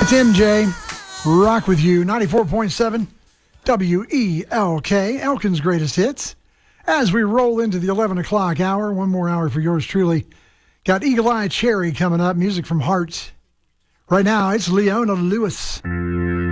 It's MJ. Rock with you. 94.7 WELK. Elkin's Greatest Hits. As we roll into the 11 o'clock hour, one more hour for yours truly. Got Eagle Eye Cherry coming up. Music from Heart. Right now, it's Leona Lewis.